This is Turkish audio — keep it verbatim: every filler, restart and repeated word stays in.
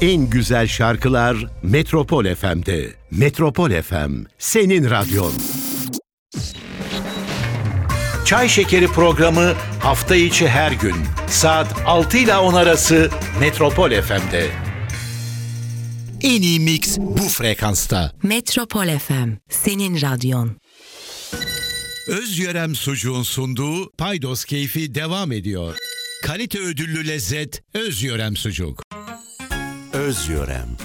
En güzel şarkılar Metropol F M'de. Metropol F M, senin radyon. Çay Şekeri programı hafta içi her gün saat altı ile on arası Metropol F M'de. En iyi mix bu frekansta. Metropol F M, senin radyon. Özyörem Sucuğun sunduğu Paydos Keyfi devam ediyor. Kalite ödüllü lezzet Özyörem Sucuk. Özyörem.